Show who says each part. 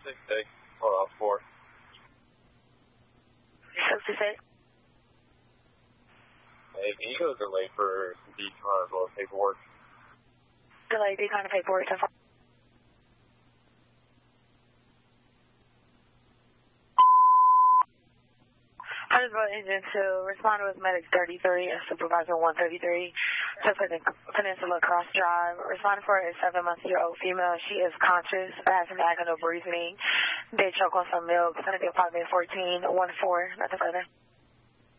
Speaker 1: 66, hold on, 4.
Speaker 2: 66.
Speaker 1: Hey, can you go delay for decon as well as paperwork?
Speaker 2: Delay decon and paperwork. Huntersville Engine 2, responder was Medic 33 and Supervisor 133. Suspect in Peninsula Cross Drive. Responder for is 7-month-old female. She is conscious, passing vaginal breathing. They choke on some milk. It's going to be apartment 14-14. Nothing further.